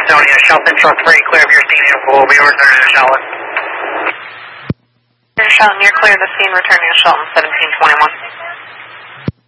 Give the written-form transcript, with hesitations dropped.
Antonio. Shelton truck very clear of your scene. We'll be returning to Shelton. Shelton, you're clear of the scene, returning to Shelton, 1721.